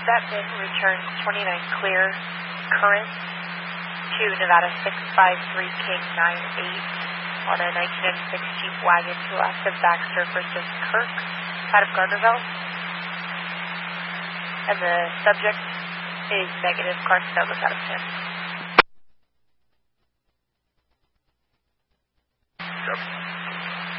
That VIN returns 29 clear, current to Nevada 653 King 98 on a 1996 Jeep wagon to active Baxter versus Kirk out of Gardnerville. And the subject is negative, Carson Douglas out of 10. Yep.